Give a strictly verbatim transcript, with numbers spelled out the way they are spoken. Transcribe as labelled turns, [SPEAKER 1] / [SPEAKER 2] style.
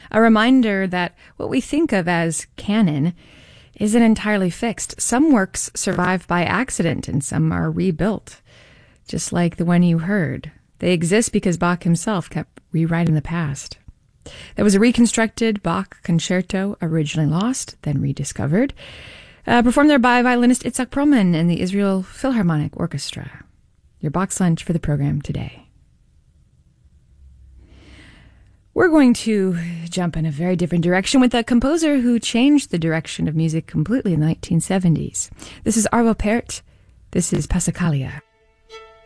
[SPEAKER 1] A reminder that what we think of as canon isn't entirely fixed. Some works survive by accident and some are rebuilt, just like the one you heard. They exist because Bach himself kept rewriting the past. There was a reconstructed Bach concerto, originally lost, then rediscovered, uh, performed there by violinist Itzhak Perlman and the Israel Philharmonic Orchestra. Your Bach's Lunch for the program today. We're going to jump in a very different direction with a composer who changed the direction of music completely in the nineteen seventies. This is Arvo Pärt. This is Passacaglia.